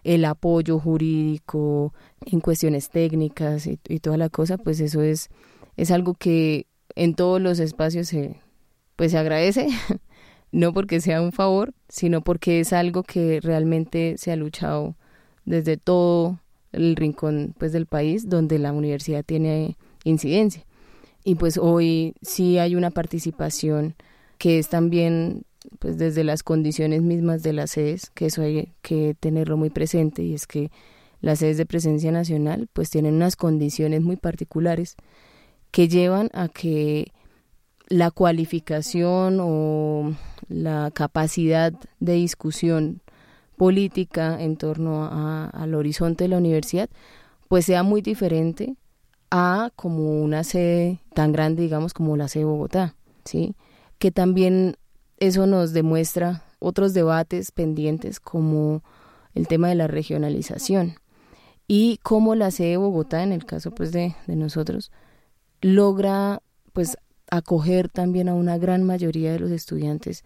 el apoyo jurídico en cuestiones técnicas y toda la cosa, pues eso es algo que en todos los espacios pues se agradece, no porque sea un favor, sino porque es algo que realmente se ha luchado desde todo el rincón pues del país donde la universidad tiene incidencia. Y pues hoy sí hay una participación que es también pues desde las condiciones mismas de las sedes, que eso hay que tenerlo muy presente, y es que las sedes de presencia nacional pues tienen unas condiciones muy particulares que llevan a que la cualificación o la capacidad de discusión política en torno al horizonte de la universidad pues sea muy diferente a como una sede tan grande, digamos, como la sede de Bogotá, ¿sí? Que también eso nos demuestra otros debates pendientes como el tema de la regionalización y cómo la sede de Bogotá, en el caso pues de nosotros, logra pues acoger también a una gran mayoría de los estudiantes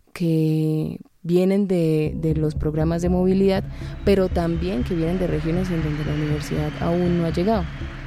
que vienen de los programas de movilidad, pero también que vienen de regiones en donde la universidad aún no ha llegado.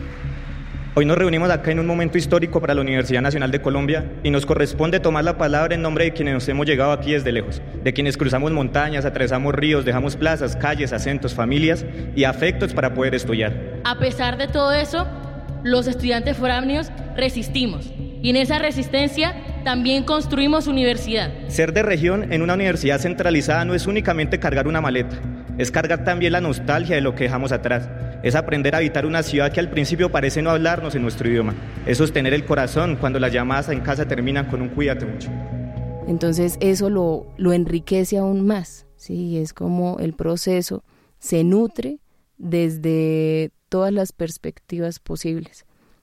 Hoy nos reunimos acá en un momento histórico para la Universidad Nacional de Colombia y nos corresponde tomar la palabra en nombre de quienes nos hemos llegado aquí desde lejos, de quienes cruzamos montañas, atravesamos ríos, dejamos plazas, calles, acentos, familias y afectos para poder estudiar. A pesar de todo eso, los estudiantes foráneos resistimos y en esa resistencia también construimos universidad. Ser de región en una universidad centralizada no es únicamente cargar una maleta, es cargar también la nostalgia de lo que dejamos atrás. Es aprender a habitar una ciudad que al principio parece no hablarnos en nuestro idioma. Es sostener el corazón cuando las llamadas en casa terminan con un cuídate mucho. Entonces eso lo enriquece aún más, ¿sí? Es como el proceso se nutre desde todas las perspectivas posibles.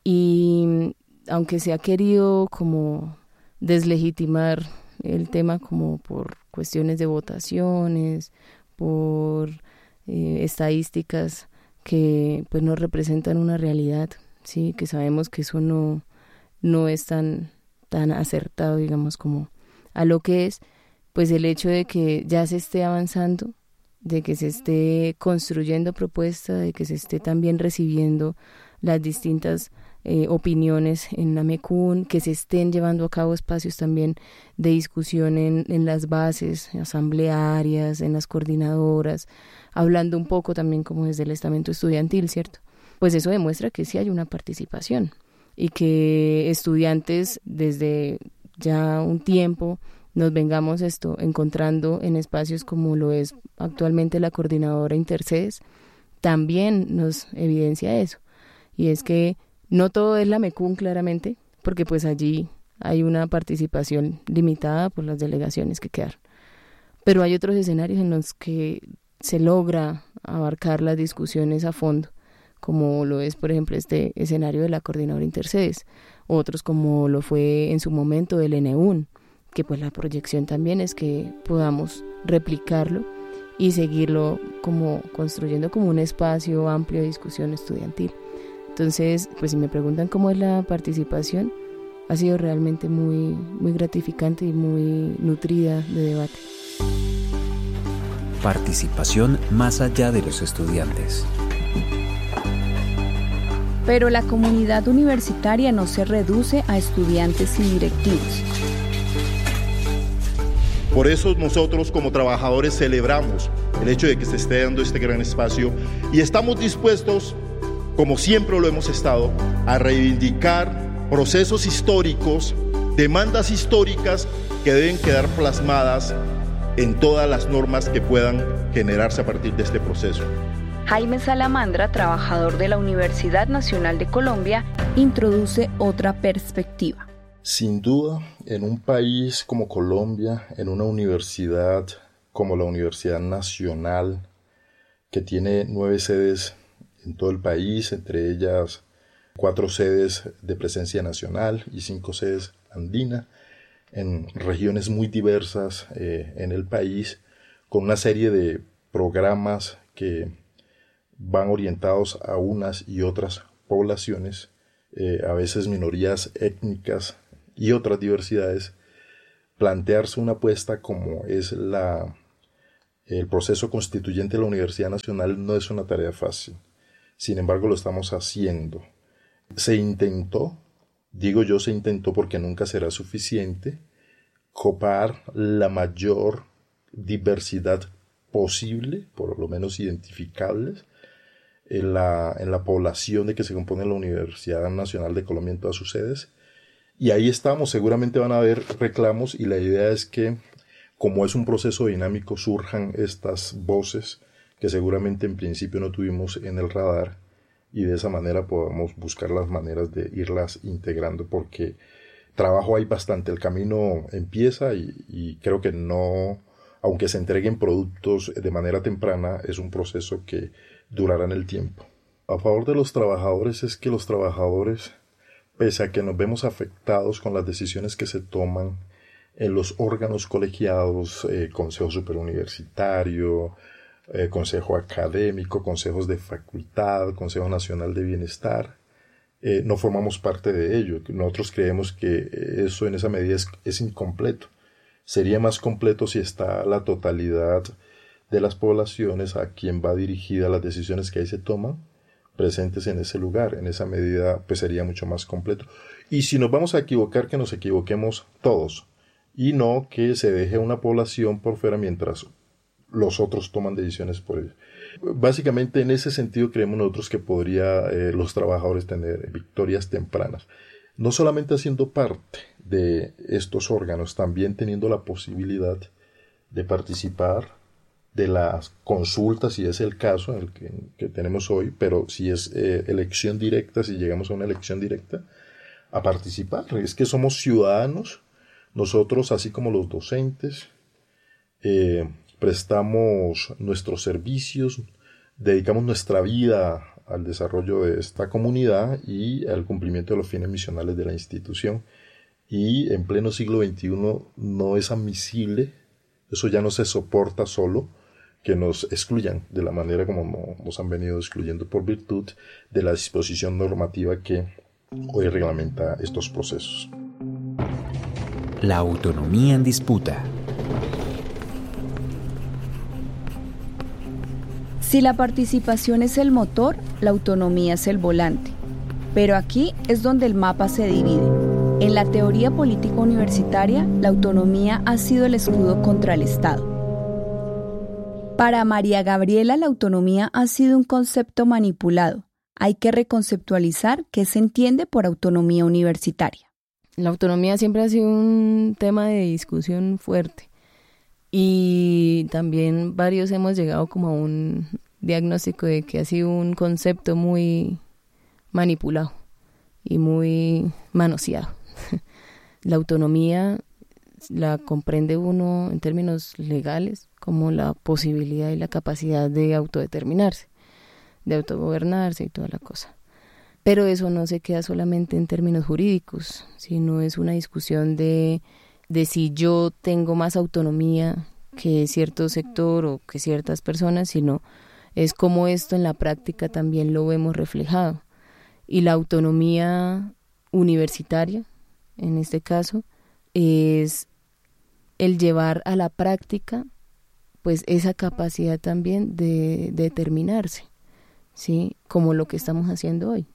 Y aunque se ha querido como deslegitimar el tema como por cuestiones de votaciones, por estadísticas que pues no representan una realidad, sí, que sabemos que eso no es tan acertado, digamos, como a lo que es, pues el hecho de que ya se esté avanzando, de que se esté construyendo propuesta, de que se esté también recibiendo las distintas opiniones en la MECUN, que se estén llevando a cabo espacios también de discusión en las bases asamblearias, en las coordinadoras, hablando un poco también como desde el estamento estudiantil, ¿cierto? Pues eso demuestra que sí hay una participación y que estudiantes desde ya un tiempo nos vengamos encontrando en espacios como lo es actualmente la coordinadora Intercedes, también nos evidencia eso. Y es que no todo es la MECUN claramente, porque pues allí hay una participación limitada por las delegaciones que quedaron. Pero hay otros escenarios en los que se logra abarcar las discusiones a fondo, como lo es, por ejemplo, este escenario de la coordinadora Intercedes, otros como lo fue en su momento del ENEUN, que pues la proyección también es que podamos replicarlo y seguirlo como construyendo como un espacio amplio de discusión estudiantil. Entonces, pues si me preguntan cómo es la participación, ha sido realmente muy, muy gratificante y muy nutrida de debate. Participación más allá de los estudiantes. Pero la comunidad universitaria no se reduce a estudiantes y directivos. Por eso nosotros como trabajadores celebramos el hecho de que se esté dando este gran espacio y estamos dispuestos, como siempre lo hemos estado, a reivindicar procesos históricos, demandas históricas que deben quedar plasmadas en todas las normas que puedan generarse a partir de este proceso. Jaime Salamandra, trabajador de la Universidad Nacional de Colombia, introduce otra perspectiva. Sin duda, en un país como Colombia, en una universidad como la Universidad Nacional, que tiene 9 sedes en todo el país, entre ellas 4 sedes de presencia nacional y 5 sedes andina, en regiones muy diversas en el país, con una serie de programas que van orientados a unas y otras poblaciones, a veces minorías étnicas y otras diversidades. Plantearse una apuesta como es la El proceso constituyente de la Universidad Nacional no es una tarea fácil. Sin embargo, lo estamos haciendo. Se intentó, digo yo se intentó porque nunca será suficiente, copar la mayor diversidad posible, por lo menos identificables, en la población de que se compone la Universidad Nacional de Colombia en todas sus sedes. Y ahí estamos, seguramente van a haber reclamos y la idea es que, como es un proceso dinámico, surjan estas voces que seguramente en principio no tuvimos en el radar y de esa manera podamos buscar las maneras de irlas integrando porque trabajo hay bastante, el camino empieza y creo que no, aunque se entreguen productos de manera temprana, es un proceso que durará en el tiempo. A favor de los trabajadores es que los trabajadores, pese a que nos vemos afectados con las decisiones que se toman en los órganos colegiados, Consejo Superuniversitario, Consejo Académico, Consejos de Facultad, Consejo Nacional de Bienestar, no formamos parte de ello. Nosotros creemos que eso en esa medida es incompleto. Sería más completo si está la totalidad de las poblaciones a quien va dirigida las decisiones que ahí se toman, presentes en ese lugar. En esa medida pues sería mucho más completo. Y si nos vamos a equivocar, que nos equivoquemos todos y no que se deje una población por fuera mientras los otros toman decisiones por ellos. Básicamente en ese sentido creemos nosotros que podría los trabajadores tener victorias tempranas. No solamente haciendo parte de estos órganos, también teniendo la posibilidad de participar de las consultas, si es el caso en el que tenemos hoy, pero si es elección directa, si llegamos a una elección directa, a participar. Es que somos ciudadanos, nosotros, así como los docentes, prestamos nuestros servicios, dedicamos nuestra vida al desarrollo de esta comunidad y al cumplimiento de los fines misionales de la institución. Y en pleno siglo XXI no es admisible, eso ya no se soporta solo, que nos excluyan de la manera como nos han venido excluyendo por virtud de la disposición normativa que hoy reglamenta estos procesos. La autonomía en disputa. Si la participación es el motor, la autonomía es el volante. Pero aquí es donde el mapa se divide. En la teoría política universitaria, la autonomía ha sido el escudo contra el Estado. Para María Gabriela, la autonomía ha sido un concepto manipulado. Hay que reconceptualizar qué se entiende por autonomía universitaria. La autonomía siempre ha sido un tema de discusión fuerte. Y también varios hemos llegado como a un diagnóstico de que ha sido un concepto muy manipulado y muy manoseado. La autonomía la comprende uno en términos legales como la posibilidad y la capacidad de autodeterminarse, de autogobernarse y toda la cosa. Pero eso no se queda solamente en términos jurídicos, sino es una discusión de si yo tengo más autonomía que cierto sector o que ciertas personas, sino es como esto en la práctica también lo vemos reflejado. Y la autonomía universitaria, en este caso, es el llevar a la práctica pues esa capacidad también de determinarse, ¿sí? Como lo que estamos haciendo hoy.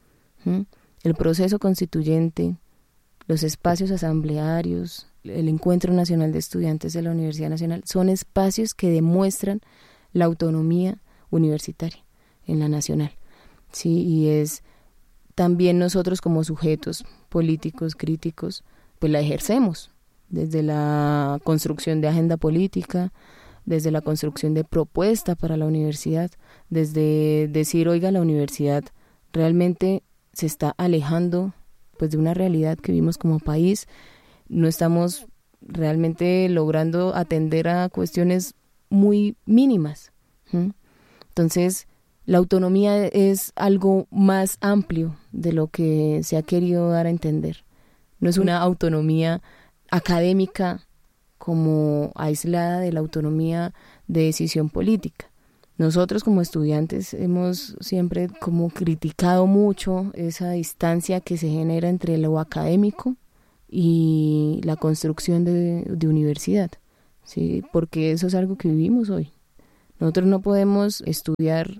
El proceso constituyente, los espacios asamblearios, el Encuentro Nacional de Estudiantes de la Universidad Nacional, son espacios que demuestran la autonomía universitaria en la nacional, ¿sí? Y es también nosotros como sujetos políticos, críticos, pues la ejercemos desde la construcción de agenda política, desde la construcción de propuesta para la universidad, desde decir, oiga, la universidad realmente se está alejando pues de una realidad que vivimos como país, no estamos realmente logrando atender a cuestiones muy mínimas. Entonces, la autonomía es algo más amplio de lo que se ha querido dar a entender. No es una autonomía académica como aislada de la autonomía de decisión política. Nosotros como estudiantes hemos siempre como criticado mucho esa distancia que se genera entre lo académico y la construcción de universidad, ¿sí? Porque eso es algo que vivimos hoy. Nosotros no podemos estudiar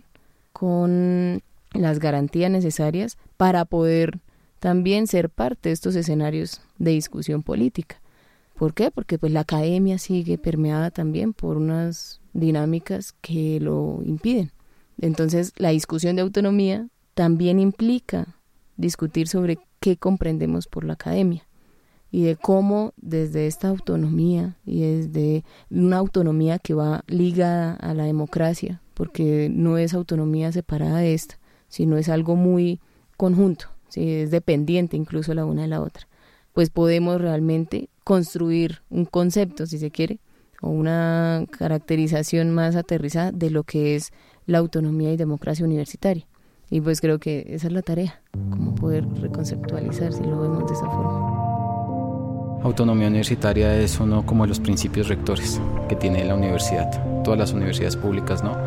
con las garantías necesarias para poder también ser parte de estos escenarios de discusión política. ¿Por qué? Porque pues la academia sigue permeada también por unas dinámicas que lo impiden. Entonces, la discusión de autonomía también implica discutir sobre qué comprendemos por la academia y de cómo desde esta autonomía y desde una autonomía que va ligada a la democracia, porque no es autonomía separada de esta, sino es algo muy conjunto, ¿sí? Es dependiente incluso la una de la otra, pues podemos realmente construir un concepto, si se quiere, o una caracterización más aterrizada de lo que es la autonomía y democracia universitaria. Y pues creo que esa es la tarea, cómo poder reconceptualizar si lo vemos de esa forma. Autonomía universitaria es uno como de los principios rectores que tiene la universidad, todas las universidades públicas, ¿no?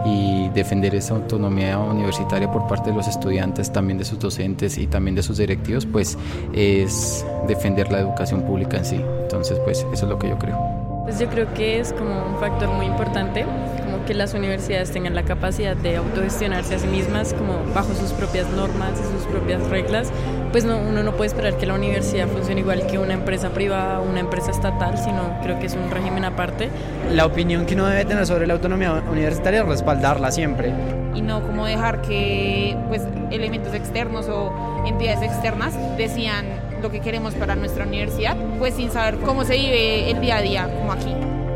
Y defender esa autonomía universitaria por parte de los estudiantes, también de sus docentes y también de sus directivos, pues es defender la educación pública en sí. Entonces, pues eso es lo que yo creo. Pues yo creo que es como un factor muy importante, como que las universidades tengan la capacidad de autogestionarse a sí mismas, como bajo sus propias normas y sus propias reglas. Pues uno no puede esperar que la universidad funcione igual que una empresa privada o una empresa estatal, sino creo que es un régimen aparte. La opinión que uno debe tener sobre la autonomía universitaria es respaldarla siempre. Y no como dejar que pues elementos externos o entidades externas decidan lo que queremos para nuestra universidad, pues sin saber cómo se vive el día a día, como aquí.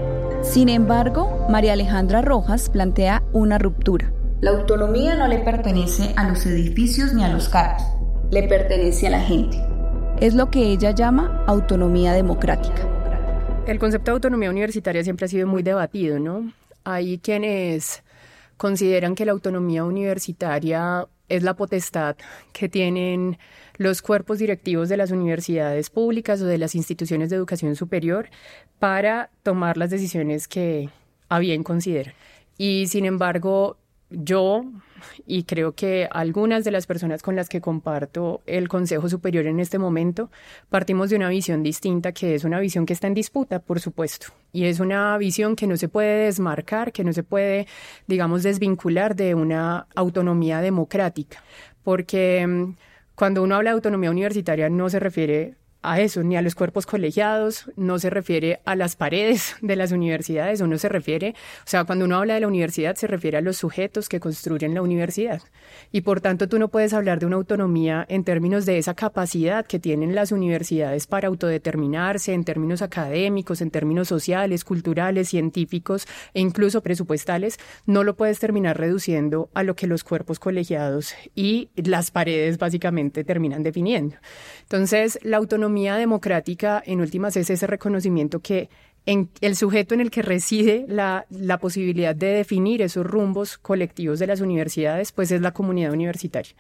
Sin embargo, María Alejandra Rojas plantea una ruptura. La autonomía no le pertenece a los edificios ni a los cargos, le pertenece a la gente. Es lo que ella llama autonomía democrática. El concepto de autonomía universitaria siempre ha sido muy debatido, ¿no? Hay quienes consideran que la autonomía universitaria es la potestad que tienen los cuerpos directivos de las universidades públicas o de las instituciones de educación superior para tomar las decisiones que a bien consideran. Y sin embargo, yo, y creo que algunas de las personas con las que comparto el Consejo Superior en este momento, partimos de una visión distinta, que es una visión que está en disputa, por supuesto, y es una visión que no se puede desmarcar, que no se puede, digamos, desvincular de una autonomía democrática, porque cuando uno habla de autonomía universitaria no se refiere a eso, ni a los cuerpos colegiados, no se refiere a las paredes de las universidades, o no se refiere, o sea, cuando uno habla de la universidad se refiere a los sujetos que construyen la universidad. Y por tanto tú no puedes hablar de una autonomía en términos de esa capacidad que tienen las universidades para autodeterminarse en términos académicos, en términos sociales, culturales, científicos e incluso presupuestales. No lo puedes terminar reduciendo a lo que los cuerpos colegiados y las paredes básicamente terminan definiendo. Entonces, la autonomía democrática, en últimas, es ese reconocimiento que en el sujeto en el que reside la posibilidad de definir esos rumbos colectivos de las universidades, pues es la comunidad universitaria.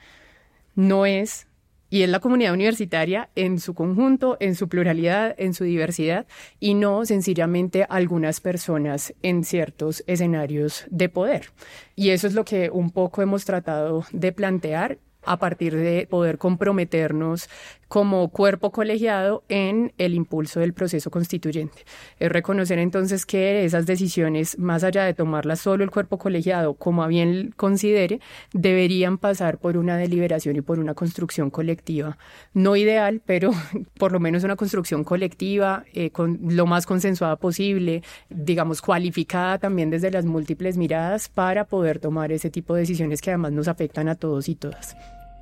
No es, y es la comunidad universitaria en su conjunto, en su pluralidad, en su diversidad, y no sencillamente algunas personas en ciertos escenarios de poder. Y eso es lo que un poco hemos tratado de plantear a partir de poder comprometernos como cuerpo colegiado en el impulso del proceso constituyente. Es reconocer entonces que esas decisiones, más allá de tomarlas solo el cuerpo colegiado como a bien considere, deberían pasar por una deliberación y por una construcción colectiva. No ideal, pero por lo menos una construcción colectiva, con lo más consensuada posible, digamos cualificada también desde las múltiples miradas, para poder tomar ese tipo de decisiones que además nos afectan a todos y todas.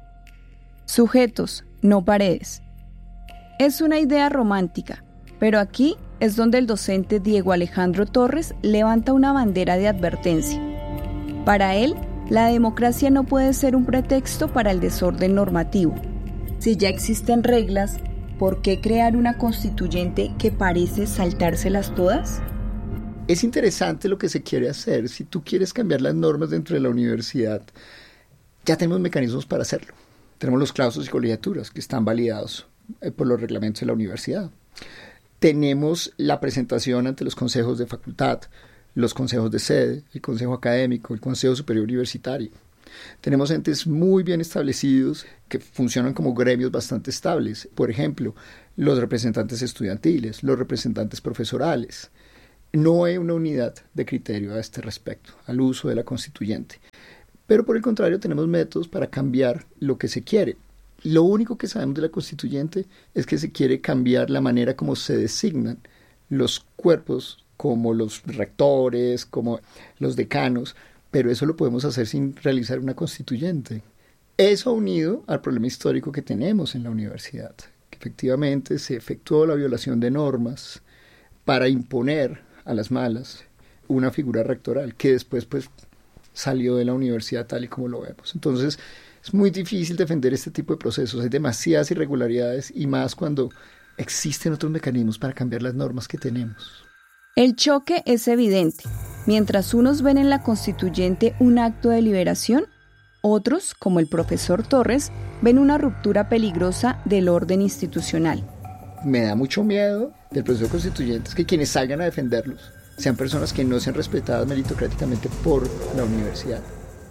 Sujetos, no paredes. Es una idea romántica, pero aquí es donde el docente Diego Alejandro Torres levanta una bandera de advertencia. Para él, la democracia no puede ser un pretexto para el desorden normativo. Si ya existen reglas, ¿por qué crear una constituyente que parece saltárselas todas? Es interesante lo que se quiere hacer. Si tú quieres cambiar las normas dentro de la universidad, ya tenemos mecanismos para hacerlo. Tenemos los claustros y colegiaturas que están validados por los reglamentos de la universidad. Tenemos la presentación ante los consejos de facultad, los consejos de sede, el consejo académico, el consejo superior universitario. Tenemos entes muy bien establecidos que funcionan como gremios bastante estables. Por ejemplo, los representantes estudiantiles, los representantes profesorales. No hay una unidad de criterio a este respecto, al uso de la constituyente. Pero por el contrario tenemos métodos para cambiar lo que se quiere. Lo único que sabemos de la constituyente es que se quiere cambiar la manera como se designan los cuerpos, como los rectores, como los decanos, pero eso lo podemos hacer sin realizar una constituyente. Eso unido al problema histórico que tenemos en la universidad, que efectivamente se efectuó la violación de normas para imponer a las malas una figura rectoral que después pues salió de la universidad tal y como lo vemos. Entonces es muy difícil defender este tipo de procesos, hay demasiadas irregularidades y más cuando existen otros mecanismos para cambiar las normas que tenemos. El choque es evidente. Mientras unos ven en la constituyente un acto de liberación, otros, como el profesor Torres, ven una ruptura peligrosa del orden institucional. Me da mucho miedo del proceso constituyente es que quienes salgan a defenderlos sean personas que no sean respetadas meritocráticamente por la universidad.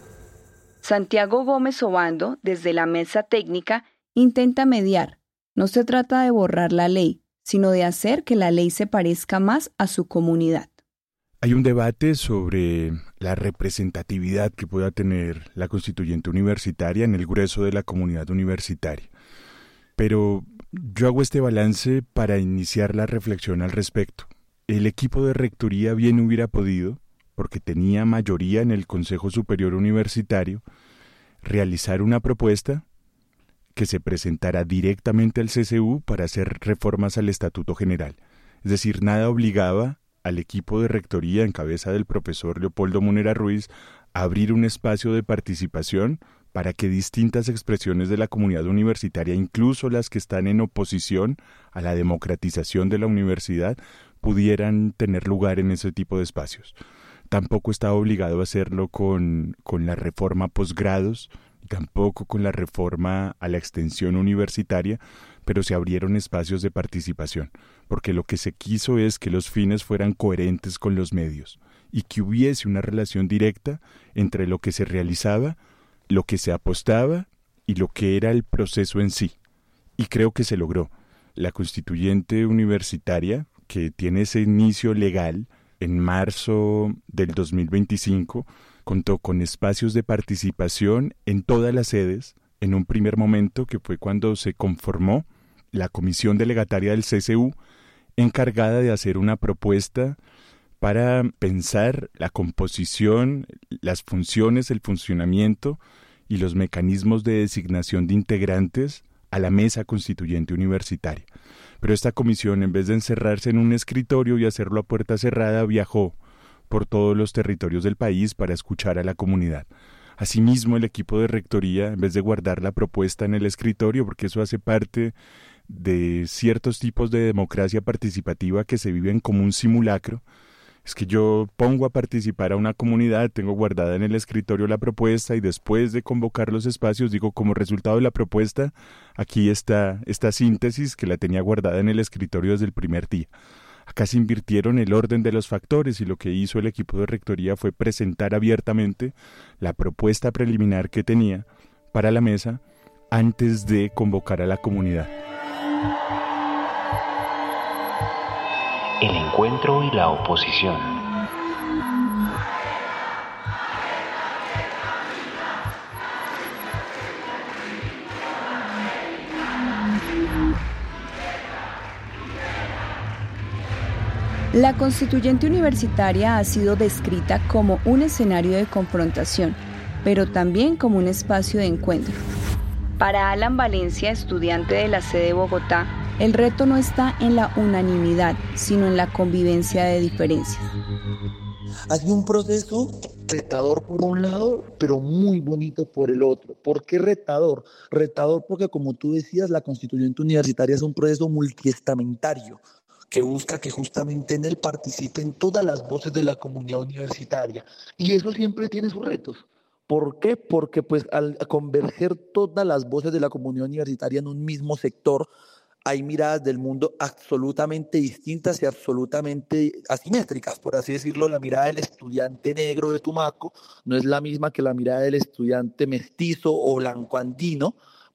Santiago Gómez Obando, desde la mesa técnica, intenta mediar. No se trata de borrar la ley, sino de hacer que la ley se parezca más a su comunidad. Hay un debate sobre la representatividad que pueda tener la constituyente universitaria en el grueso de la comunidad universitaria. Pero yo hago este balance para iniciar la reflexión al respecto. El equipo de rectoría bien hubiera podido, porque tenía mayoría en el Consejo Superior Universitario, realizar una propuesta que se presentara directamente al CSU para hacer reformas al Estatuto General. Es decir, nada obligaba al equipo de rectoría en cabeza del profesor Leopoldo Munera Ruiz a abrir un espacio de participación para que distintas expresiones de la comunidad universitaria, incluso las que están en oposición a la democratización de la universidad, pudieran tener lugar en ese tipo de espacios. Tampoco estaba obligado a hacerlo con la reforma posgrados, tampoco con la reforma a la extensión universitaria, pero se abrieron espacios de participación, porque lo que se quiso es que los fines fueran coherentes con los medios y que hubiese una relación directa entre lo que se realizaba, lo que se apostaba y lo que era el proceso en sí. Y creo que se logró. La constituyente universitaria, que tiene ese inicio legal en marzo del 2025, contó con espacios de participación en todas las sedes, en un primer momento que fue cuando se conformó la comisión delegataria del CSU, encargada de hacer una propuesta para pensar la composición, las funciones, el funcionamiento y los mecanismos de designación de integrantes a la mesa constituyente universitaria. Pero esta comisión, en vez de encerrarse en un escritorio y hacerlo a puerta cerrada, viajó por todos los territorios del país para escuchar a la comunidad. Asimismo, el equipo de rectoría, en vez de guardar la propuesta en el escritorio, porque eso hace parte de ciertos tipos de democracia participativa que se viven como un simulacro, es que yo pongo a participar a una comunidad, tengo guardada en el escritorio la propuesta y después de convocar los espacios digo, como resultado de la propuesta, aquí está esta síntesis que la tenía guardada en el escritorio desde el primer día. Acá se invirtieron el orden de los factores y lo que hizo el equipo de rectoría fue presentar abiertamente la propuesta preliminar que tenía para la mesa antes de convocar a la comunidad. El encuentro y la oposición. La constituyente universitaria ha sido descrita como un escenario de confrontación, pero también como un espacio de encuentro. Para Alan Valencia, estudiante de la sede de Bogotá, el reto no está en la unanimidad, sino en la convivencia de diferencias. Ha sido un proceso retador por un lado, pero muy bonito por el otro. ¿Por qué retador? Retador porque, como tú decías, la constituyente universitaria es un proceso multiestamentario que busca que justamente en él participen todas las voces de la comunidad universitaria. Y eso siempre tiene sus retos. ¿Por qué? Porque pues al converger todas las voces de la comunidad universitaria en un mismo sector, hay miradas del mundo absolutamente distintas y absolutamente asimétricas, por así decirlo. La mirada del estudiante negro de Tumaco no es la misma que la mirada del estudiante mestizo o blanco andino,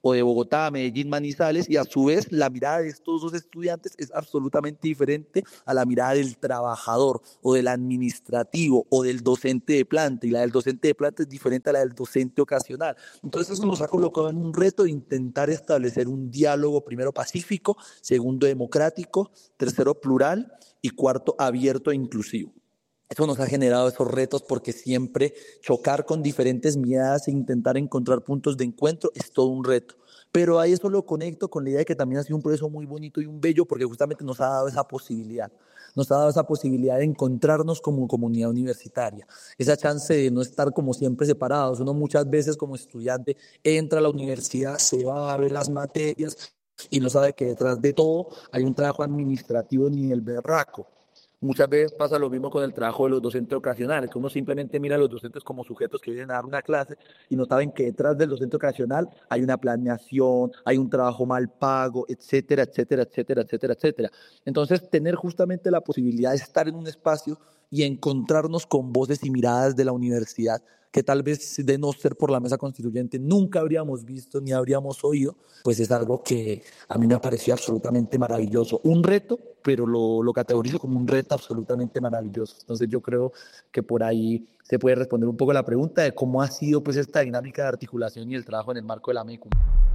o de Bogotá, Medellín, Manizales, y a su vez la mirada de estos dos estudiantes es absolutamente diferente a la mirada del trabajador o del administrativo o del docente de planta, y la del docente de planta es diferente a la del docente ocasional. Entonces eso nos ha colocado en un reto de intentar establecer un diálogo, primero pacífico, segundo democrático, tercero plural y cuarto abierto e inclusivo. Eso nos ha generado esos retos porque siempre chocar con diferentes miradas e intentar encontrar puntos de encuentro es todo un reto. Pero a eso lo conecto con la idea de que también ha sido un proceso muy bonito y un bello porque justamente nos ha dado esa posibilidad. Nos ha dado esa posibilidad de encontrarnos como comunidad universitaria, esa chance de no estar como siempre separados. Uno muchas veces como estudiante entra a la universidad, se va a ver las materias y no sabe que detrás de todo hay un trabajo administrativo ni el berraco. Muchas veces pasa lo mismo con el trabajo de los docentes ocasionales, que uno simplemente mira a los docentes como sujetos que vienen a dar una clase y no saben que detrás del docente ocasional hay una planeación, hay un trabajo mal pago, etcétera, etcétera, etcétera, etcétera, etcétera. Entonces, tener justamente la posibilidad de estar en un espacio y encontrarnos con voces y miradas de la universidad que tal vez de no ser por la mesa constituyente nunca habríamos visto ni habríamos oído, pues es algo que a mí me pareció absolutamente maravilloso. Un reto, pero lo categorizo como un reto absolutamente maravilloso. Entonces yo creo que por ahí se puede responder un poco la pregunta de cómo ha sido pues esta dinámica de articulación y el trabajo en el marco de la MECUM.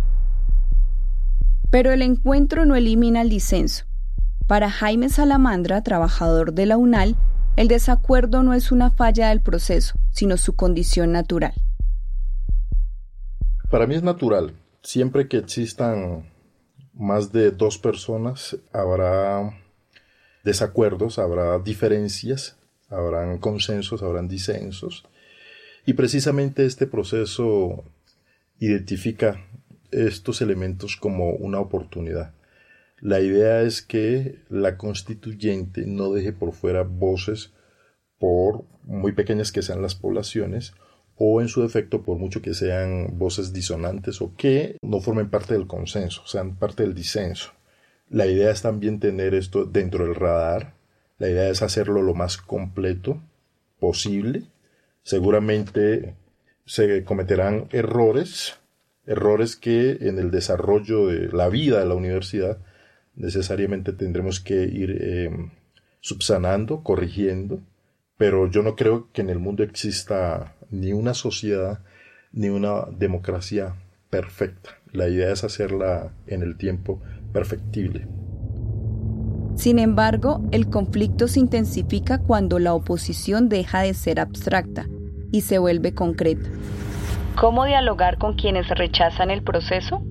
Pero el encuentro no elimina el disenso. Para Jaime Salamandra, trabajador de la UNAL, el desacuerdo no es una falla del proceso, sino su condición natural. Para mí es natural. Siempre que existan más de dos personas, habrá desacuerdos, habrá diferencias, habrán consensos, habrán disensos. Y precisamente este proceso identifica estos elementos como una oportunidad. La idea es que la constituyente no deje por fuera voces, por muy pequeñas que sean las poblaciones, o en su defecto por mucho que sean voces disonantes o que no formen parte del consenso, sean parte del disenso. La idea es también tener esto dentro del radar, la idea es hacerlo lo más completo posible. Seguramente se cometerán errores que en el desarrollo de la vida de la universidad necesariamente tendremos que ir subsanando, corrigiendo, pero yo no creo que en el mundo exista ni una sociedad ni una democracia perfecta. La idea es hacerla en el tiempo perfectible. Sin embargo, el conflicto se intensifica cuando la oposición deja de ser abstracta y se vuelve concreta. ¿Cómo dialogar con quienes rechazan el proceso?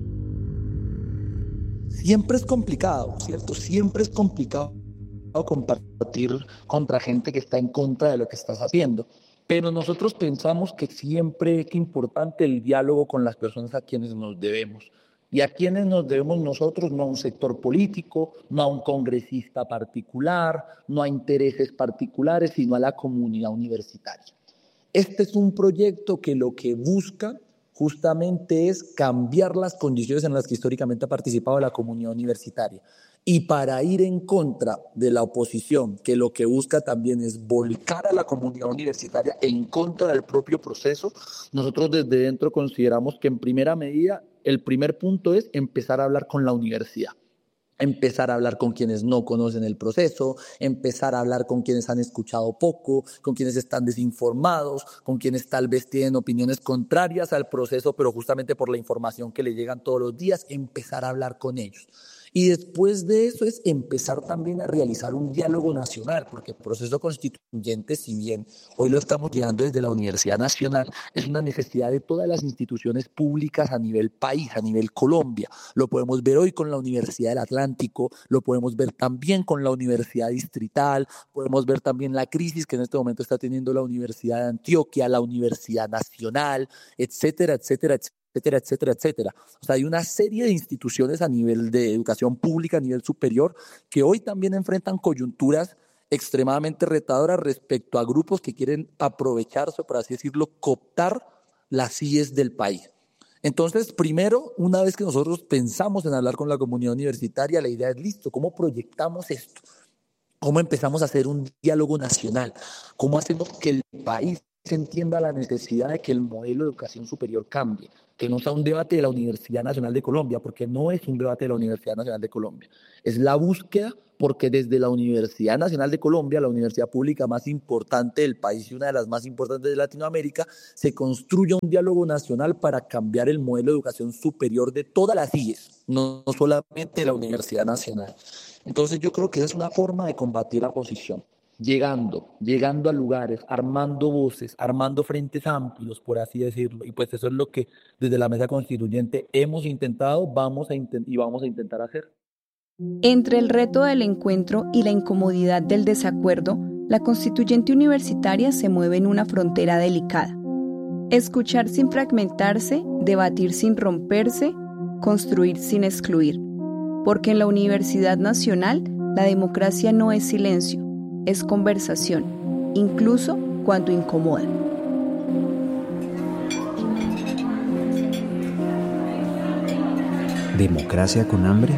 Siempre es complicado, ¿cierto? Siempre es complicado compartir contra gente que está en contra de lo que estás haciendo. Pero nosotros pensamos que siempre es importante el diálogo con las personas a quienes nos debemos. ¿Y a quienes nos debemos nosotros? No a un sector político, no a un congresista particular, no a intereses particulares, sino a la comunidad universitaria. Este es un proyecto que lo que busca justamente es cambiar las condiciones en las que históricamente ha participado la comunidad universitaria. Y para ir en contra de la oposición, que lo que busca también es volcar a la comunidad universitaria en contra del propio proceso, nosotros desde dentro consideramos que en primera medida el primer punto es empezar a hablar con la universidad. Empezar a hablar con quienes no conocen el proceso, empezar a hablar con quienes han escuchado poco, con quienes están desinformados, con quienes tal vez tienen opiniones contrarias al proceso, pero justamente por la información que le llegan todos los días, empezar a hablar con ellos. Y después de eso es empezar también a realizar un diálogo nacional, porque el proceso constituyente, si bien hoy lo estamos llevando desde la Universidad Nacional, es una necesidad de todas las instituciones públicas a nivel país, a nivel Colombia. Lo podemos ver hoy con la Universidad del Atlántico, lo podemos ver también con la Universidad Distrital, podemos ver también la crisis que en este momento está teniendo la Universidad de Antioquia, la Universidad Nacional, etcétera, etcétera, etcétera, etcétera, etcétera. O sea, hay una serie de instituciones a nivel de educación pública, a nivel superior, que hoy también enfrentan coyunturas extremadamente retadoras respecto a grupos que quieren aprovecharse, por así decirlo, cooptar las IES del país. Entonces, primero, una vez que nosotros pensamos en hablar con la comunidad universitaria, la idea es, listo, ¿cómo proyectamos esto? ¿Cómo empezamos a hacer un diálogo nacional? ¿Cómo hacemos que el país se entienda la necesidad de que el modelo de educación superior cambie, que no sea un debate de la Universidad Nacional de Colombia, porque no es un debate de la Universidad Nacional de Colombia, es la búsqueda porque desde la Universidad Nacional de Colombia, la universidad pública más importante del país y una de las más importantes de Latinoamérica, se construye un diálogo nacional para cambiar el modelo de educación superior de todas las IES, no solamente de la Universidad Nacional. Entonces yo creo que esa es una forma de combatir la oposición. Llegando a lugares, armando voces, armando frentes amplios, por así decirlo. Y pues eso es lo que desde la Mesa Constituyente hemos intentado, vamos a intentar hacer. Entre el reto del encuentro y la incomodidad del desacuerdo, la Constituyente Universitaria se mueve en una frontera delicada. Escuchar sin fragmentarse, debatir sin romperse, construir sin excluir. Porque en la Universidad Nacional, la democracia no es silencio, es conversación, incluso cuando incomoda. ¿Democracia con hambre?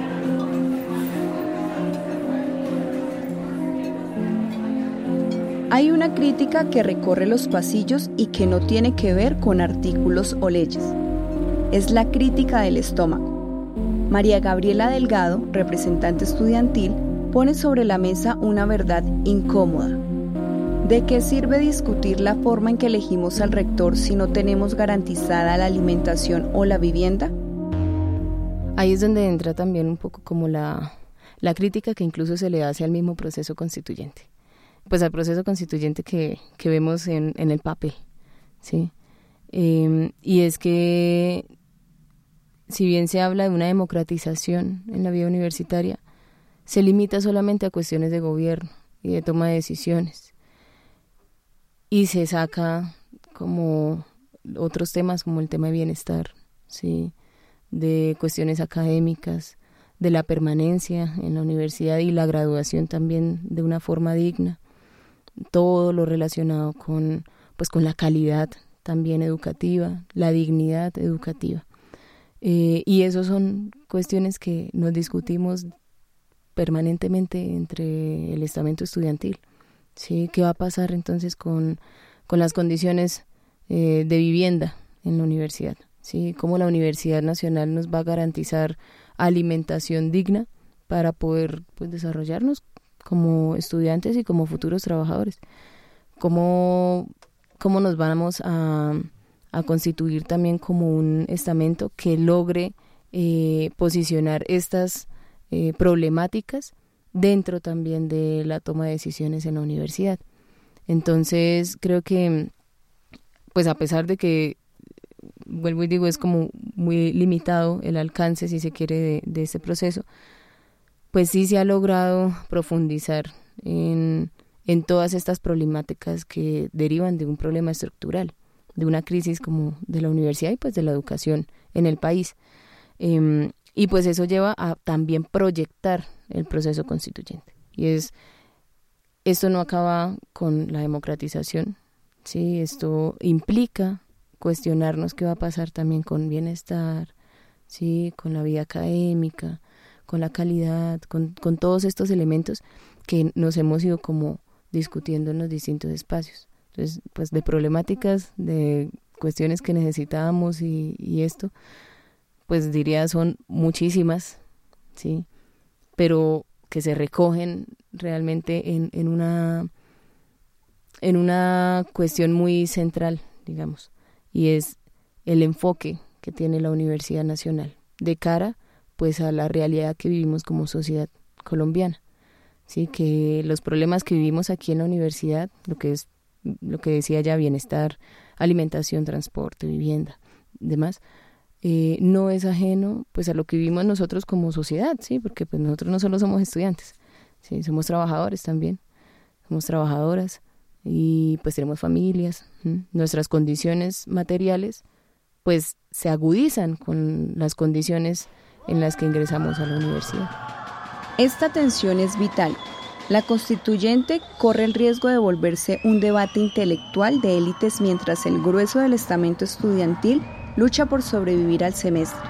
Hay una crítica que recorre los pasillos y que no tiene que ver con artículos o leyes. Es la crítica del estómago. María Gabriela Delgado, representante estudiantil, pone sobre la mesa una verdad incómoda. ¿De qué sirve discutir la forma en que elegimos al rector si no tenemos garantizada la alimentación o la vivienda? Ahí es donde entra también un poco como la crítica que incluso se le hace al mismo proceso constituyente. Pues al proceso constituyente que vemos en el papel, ¿sí? Y es que si bien se habla de una democratización en la vida universitaria, se limita solamente a cuestiones de gobierno y de toma de decisiones. Y se saca como otros temas como el tema de bienestar, ¿sí? De cuestiones académicas, de la permanencia en la universidad y la graduación también de una forma digna. Todo lo relacionado con la calidad también educativa, la dignidad educativa. Y eso son cuestiones que nos discutimos permanentemente entre el estamento estudiantil, ¿sí? ¿Qué va a pasar entonces con las condiciones de vivienda en la universidad? ¿Sí? ¿Cómo la Universidad Nacional nos va a garantizar alimentación digna para poder desarrollarnos como estudiantes y como futuros trabajadores? ¿Cómo nos vamos a constituir también como un estamento que logre posicionar estas problemáticas dentro también de la toma de decisiones en la universidad? Entonces creo que a pesar de que, vuelvo y digo, es como muy limitado el alcance, si se quiere, de este proceso, pues sí se ha logrado profundizar en todas estas problemáticas que derivan de un problema estructural, de una crisis como de la universidad y de la educación en el país. Y pues eso lleva a también proyectar el proceso constituyente. Y esto no acaba con la democratización, ¿sí? Esto implica cuestionarnos qué va a pasar también con bienestar, ¿sí? Con la vida académica, con la calidad, con todos estos elementos que nos hemos ido como discutiendo en los distintos espacios. Entonces, de problemáticas, de cuestiones que necesitábamos y esto, diría son muchísimas, ¿sí? Pero que se recogen realmente en una cuestión muy central, digamos, y es el enfoque que tiene la Universidad Nacional de cara a la realidad que vivimos como sociedad colombiana, ¿sí? Que los problemas que vivimos aquí en la universidad, lo que decía ya, bienestar, alimentación, transporte, vivienda, demás, no es ajeno a lo que vivimos nosotros como sociedad, ¿sí? Porque nosotros no solo somos estudiantes, ¿sí? Somos trabajadores también, somos trabajadoras y tenemos familias. Nuestras condiciones materiales se agudizan con las condiciones en las que ingresamos a la universidad. Esta tensión es vital. La constituyente corre el riesgo de volverse un debate intelectual de élites mientras el grueso del estamento estudiantil lucha por sobrevivir al semestre.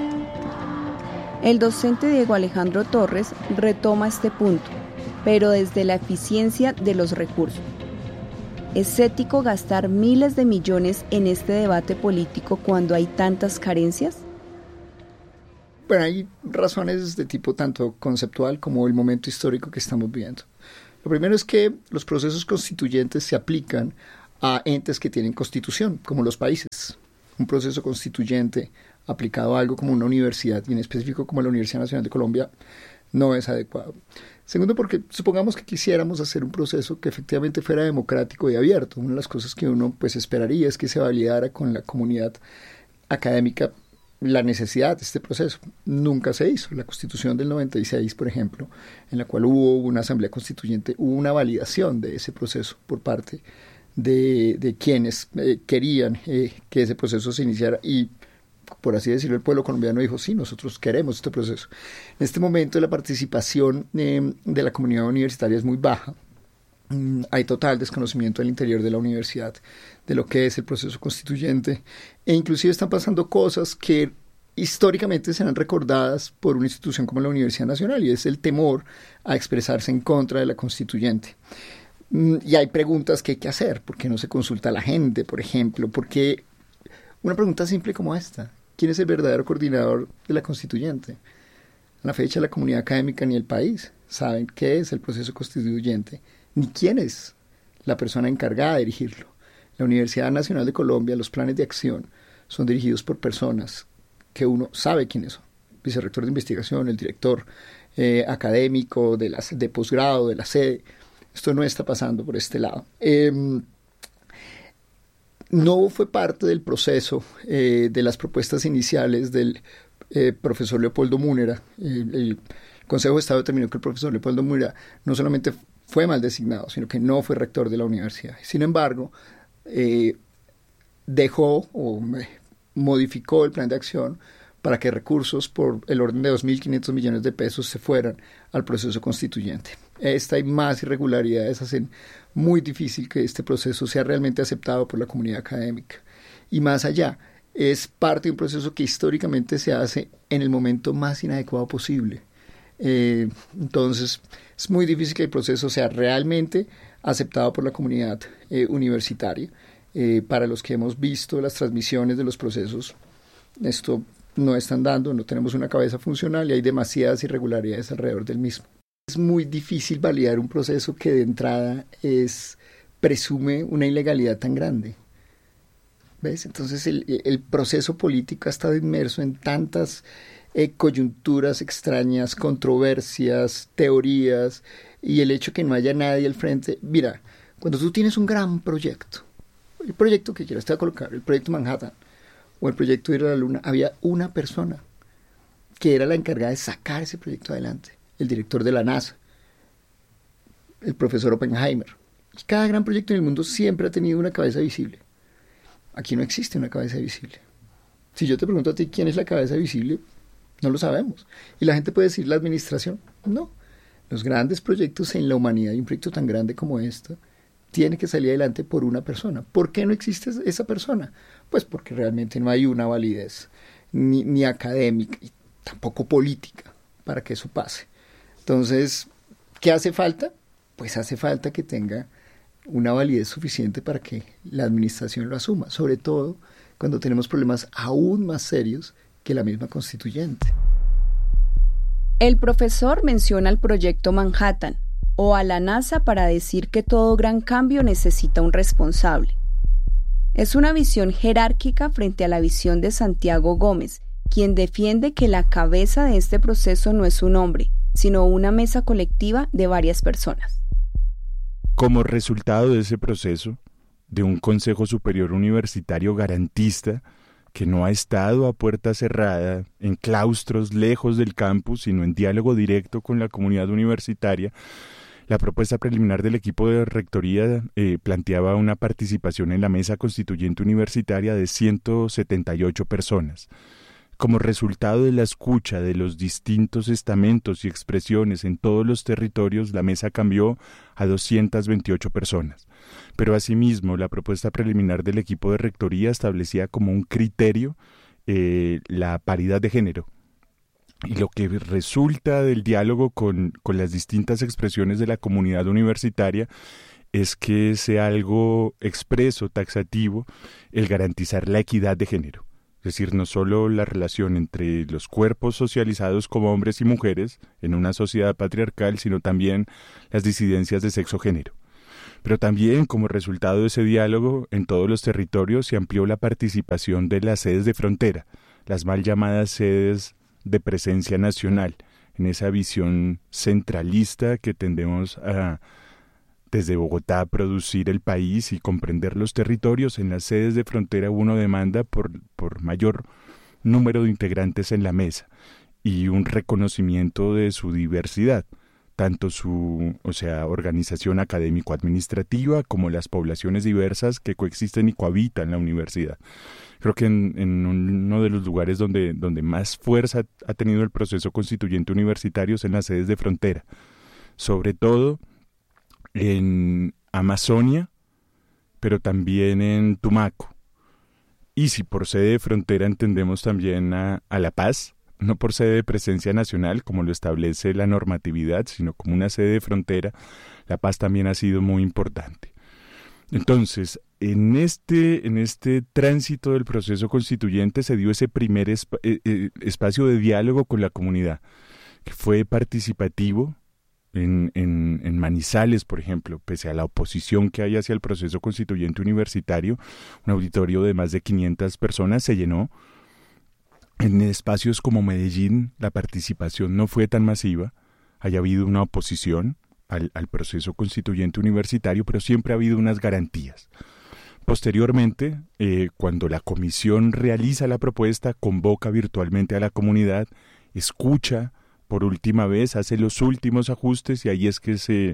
El docente Diego Alejandro Torres retoma este punto, pero desde la eficiencia de los recursos. ¿Es ético gastar miles de millones en este debate político cuando hay tantas carencias? Bueno, hay razones de tipo tanto conceptual como el momento histórico que estamos viviendo. Lo primero es que los procesos constituyentes se aplican a entes que tienen constitución, como los países. Un proceso constituyente aplicado a algo como una universidad, y en específico como la Universidad Nacional de Colombia, no es adecuado. Segundo, porque supongamos que quisiéramos hacer un proceso que efectivamente fuera democrático y abierto. Una de las cosas que uno pues esperaría es que se validara con la comunidad académica la necesidad de este proceso. Nunca se hizo. La Constitución del 96, por ejemplo, en la cual hubo una asamblea constituyente, hubo una validación de ese proceso por parte de quienes querían que ese proceso se iniciara, y por así decirlo, el pueblo colombiano dijo, sí, nosotros queremos este proceso. En este momento la participación de la comunidad universitaria es muy baja. Hay total desconocimiento al interior de la universidad de lo que es el proceso constituyente, e inclusive están pasando cosas que históricamente serán recordadas por una institución como la Universidad Nacional, y es el temor a expresarse en contra de la constituyente. Y hay preguntas que hay que hacer. ¿Por qué no se consulta a la gente, por ejemplo? Porque una pregunta simple como esta: ¿quién es el verdadero coordinador de la constituyente? A la fecha, la comunidad académica ni el país saben qué es el proceso constituyente, ni quién es la persona encargada de dirigirlo. La Universidad Nacional de Colombia, los planes de acción son dirigidos por personas que uno sabe quiénes son: vicerrector de investigación, el director académico de posgrado, de la sede. Esto no está pasando por este lado. No fue parte del proceso de las propuestas iniciales del profesor Leopoldo Múnera. El Consejo de Estado determinó que el profesor Leopoldo Múnera no solamente fue mal designado, sino que no fue rector de la universidad. Sin embargo, dejó o modificó el plan de acción para que recursos por el orden de 2.500 millones de pesos se fueran al proceso constituyente. Esta y más irregularidades hacen muy difícil que este proceso sea realmente aceptado por la comunidad académica. Y más allá, es parte de un proceso que históricamente se hace en el momento más inadecuado posible. Entonces, es muy difícil que el proceso sea realmente aceptado por la comunidad universitaria. Para los que hemos visto las transmisiones de los procesos, esto no están dando, no tenemos una cabeza funcional y hay demasiadas irregularidades alrededor del mismo. Es muy difícil validar un proceso que de entrada presume una ilegalidad tan grande. ¿Ves? Entonces el proceso político ha estado inmerso en tantas coyunturas extrañas, controversias, teorías, y el hecho que no haya nadie al frente. Mira, cuando tú tienes un gran proyecto, el proyecto que quieras te voy a colocar, el proyecto Manhattan o el proyecto de ir a la Luna, había una persona que era la encargada de sacar ese proyecto adelante: el director de la NASA, el profesor Oppenheimer. Y cada gran proyecto en el mundo siempre ha tenido una cabeza visible. Aquí no existe una cabeza visible. Si yo te pregunto a ti quién es la cabeza visible, no lo sabemos. Y la gente puede decir la administración. No. Los grandes proyectos en la humanidad, y un proyecto tan grande como este, tiene que salir adelante por una persona. ¿Por qué no existe esa persona? Pues porque realmente no hay una validez ni académica y tampoco política para que eso pase. Entonces, ¿qué hace falta? Pues hace falta que tenga una validez suficiente para que la administración lo asuma, sobre todo cuando tenemos problemas aún más serios que la misma constituyente. El profesor menciona el proyecto Manhattan o a la NASA para decir que todo gran cambio necesita un responsable. Es una visión jerárquica frente a la visión de Santiago Gómez, quien defiende que la cabeza de este proceso no es un hombre, sino una mesa colectiva de varias personas. Como resultado de ese proceso, de un Consejo Superior Universitario garantista que no ha estado a puerta cerrada, en claustros lejos del campus, sino en diálogo directo con la comunidad universitaria, la propuesta preliminar del equipo de rectoría planteaba una participación en la mesa constituyente universitaria de 178 personas. Como resultado de la escucha de los distintos estamentos y expresiones en todos los territorios, la mesa cambió a 228 personas. Pero asimismo, la propuesta preliminar del equipo de rectoría establecía como un criterio la paridad de género. Y lo que resulta del diálogo con las distintas expresiones de la comunidad universitaria es que sea algo expreso, taxativo, el garantizar la equidad de género. Es decir, no solo la relación entre los cuerpos socializados como hombres y mujeres en una sociedad patriarcal, sino también las disidencias de sexo-género. Pero también, como resultado de ese diálogo, en todos los territorios se amplió la participación de las sedes de frontera, las mal llamadas sedes de presencia nacional, en esa visión centralista que tendemos a, desde Bogotá, a producir el país y comprender los territorios. En las sedes de frontera uno demanda por mayor número de integrantes en la mesa y un reconocimiento de su diversidad, tanto su organización académico-administrativa como las poblaciones diversas que coexisten y cohabitan en la universidad. Creo que en uno de los lugares donde más fuerza ha tenido el proceso constituyente universitario es en las sedes de frontera, sobre todo en Amazonia, pero también en Tumaco. Y si por sede de frontera entendemos también a La Paz, no por sede de presencia nacional, como lo establece la normatividad, sino como una sede de frontera, La Paz también ha sido muy importante. Entonces, en este tránsito del proceso constituyente se dio ese primer espacio de diálogo con la comunidad, que fue participativo. En Manizales, por ejemplo, pese a la oposición que hay hacia el proceso constituyente universitario, un auditorio de más de 500 personas se llenó. En espacios como Medellín, la participación no fue tan masiva, haya habido una oposición al proceso constituyente universitario, pero siempre ha habido unas garantías. Posteriormente, cuando la comisión realiza la propuesta, convoca virtualmente a la comunidad, escucha por última vez, hace los últimos ajustes y ahí es que se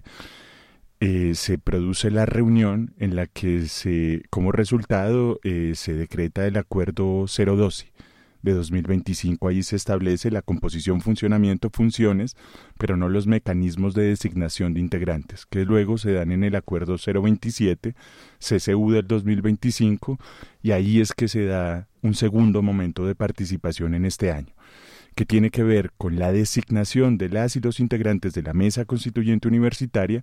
produce la reunión en la que como resultado se decreta el acuerdo 012 de 2025. Ahí se establece la composición, funcionamiento, funciones, pero no los mecanismos de designación de integrantes, que luego se dan en el acuerdo 027, CCU del 2025, y ahí es que se da un segundo momento de participación en este año, que tiene que ver con la designación de las y los integrantes de la Mesa Constituyente Universitaria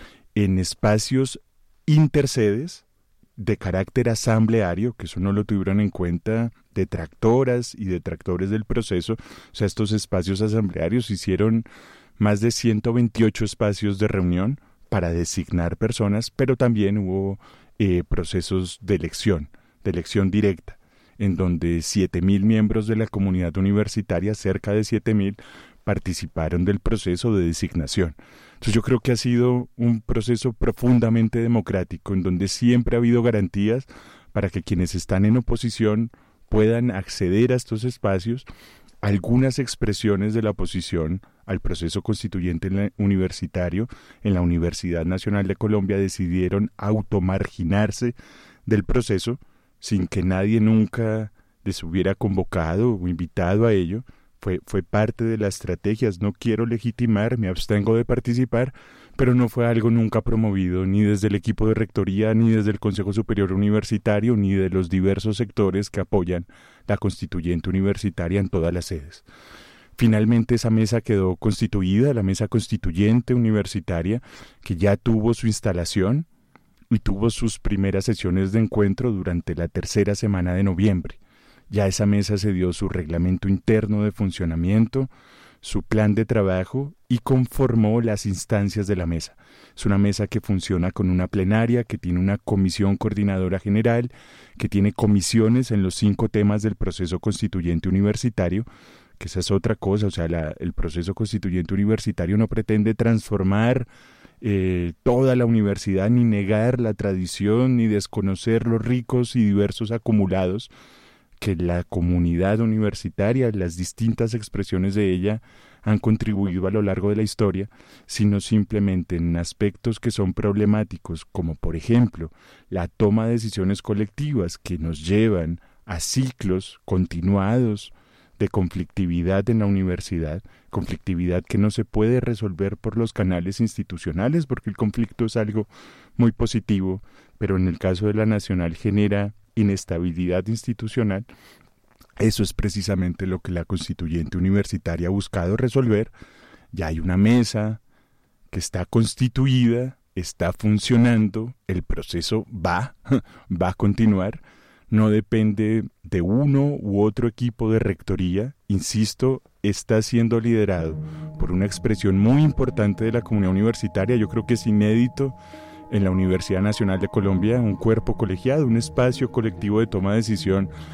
en espacios intersedes de carácter asambleario, que eso no lo tuvieron en cuenta detractoras y detractores del proceso. O sea, estos espacios asamblearios hicieron más de 128 espacios de reunión para designar personas, pero también hubo procesos de elección directa, en donde 7.000 miembros de la comunidad universitaria, cerca de 7.000, participaron del proceso de designación. Entonces yo creo que ha sido un proceso profundamente democrático, en donde siempre ha habido garantías para que quienes están en oposición puedan acceder a estos espacios. Algunas expresiones de la oposición al proceso constituyente universitario en la Universidad Nacional de Colombia decidieron automarginarse del proceso, sin que nadie nunca les hubiera convocado o invitado a ello. Fue parte de las estrategias. No quiero legitimar, me abstengo de participar, pero no fue algo nunca promovido ni desde el equipo de rectoría, ni desde el Consejo Superior Universitario, ni de los diversos sectores que apoyan la constituyente universitaria en todas las sedes. Finalmente esa mesa quedó constituida, la Mesa Constituyente Universitaria, que ya tuvo su instalación y tuvo sus primeras sesiones de encuentro durante la tercera semana de noviembre. Ya esa mesa se dio su reglamento interno de funcionamiento, su plan de trabajo y conformó las instancias de la mesa. Es una mesa que funciona con una plenaria, que tiene una comisión coordinadora general, que tiene comisiones en los 5 temas del proceso constituyente universitario, que esa es otra cosa. O sea, el proceso constituyente universitario no pretende transformar toda la universidad, ni negar la tradición, ni desconocer los ricos y diversos acumulados que la comunidad universitaria, las distintas expresiones de ella han contribuido a lo largo de la historia, sino simplemente en aspectos que son problemáticos, como por ejemplo la toma de decisiones colectivas que nos llevan a ciclos continuados de conflictividad en la universidad, conflictividad que no se puede resolver por los canales institucionales, porque el conflicto es algo muy positivo, pero en el caso de la nacional genera inestabilidad institucional. Eso es precisamente lo que la constituyente universitaria ha buscado resolver. Ya hay una mesa que está constituida, está funcionando, el proceso va a continuar, no depende de uno u otro equipo de rectoría, insisto, está siendo liderado por una expresión muy importante de la comunidad universitaria. Yo creo que es inédito en la Universidad Nacional de Colombia, un cuerpo colegiado, un espacio colectivo de toma de decisión